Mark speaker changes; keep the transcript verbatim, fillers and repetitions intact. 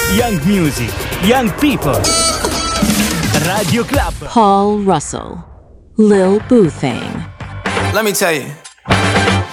Speaker 1: young music, young people. Radio Club.
Speaker 2: Paul Russell, Lil Boothang.
Speaker 3: Let me tell you.